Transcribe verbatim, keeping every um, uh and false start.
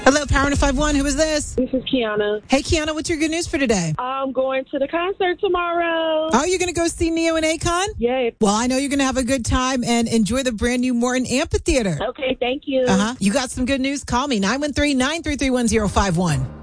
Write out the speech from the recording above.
Hello, Power one oh five one. Who is this? This is Kiana. Hey, Kiana, what's your good news for today? I'm going to the concert tomorrow. Oh, you're going to go see Neo and Akon? Yay. Well, I know you're going to have a good time and enjoy the brand new Morton Amphitheater. Okay, thank you. Uh-huh. You got some good news? Call me, nine one three, nine three three, one zero five one.